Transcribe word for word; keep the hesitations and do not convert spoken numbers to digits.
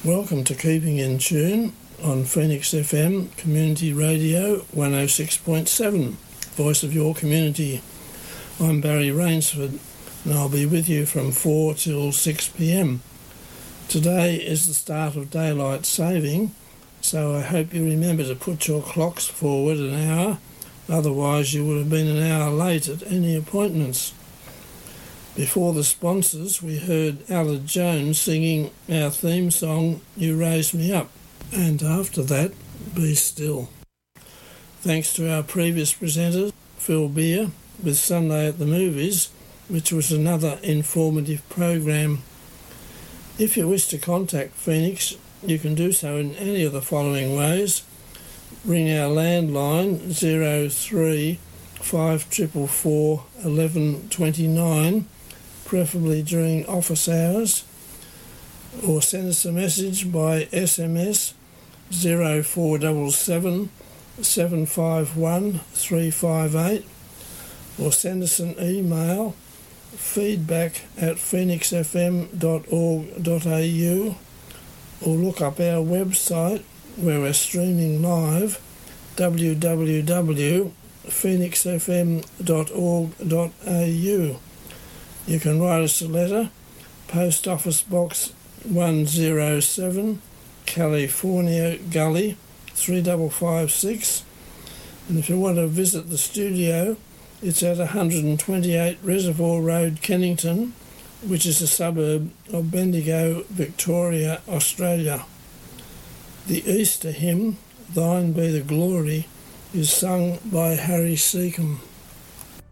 Welcome to Keeping in Tune on Phoenix F M Community Radio one oh six point seven, Voice of Your Community. I'm Barry Rainsford and I'll be with you from four till six p m. Today is the start of daylight saving, so I hope you remember to put your clocks forward an hour, otherwise you would have been an hour late at any appointments. Before the sponsors, we heard Allard Jones singing our theme song, You Raise Me Up, and after that, Be Still. Thanks to our previous presenter, Phil Beer, with Sunday at the Movies, which was another informative program. If you wish to contact Phoenix, you can do so in any of the following ways. Ring our landline zero three five four four one one two nine, preferably during office hours, or send us a message by S M S zero four seven seven seven five one three five eight, or send us an email feedback at phoenix f m dot org dot a u, or look up our website where we're streaming live, w w w dot phoenix f m dot org dot a u. You can write us a letter, Post Office Box one oh seven, California Gully three five five six, and if you want to visit the studio, it's at one twenty-eight Reservoir Road, Kennington, which is a suburb of Bendigo, Victoria, Australia. The Easter hymn, Thine Be the Glory, is sung by Harry Seacombe.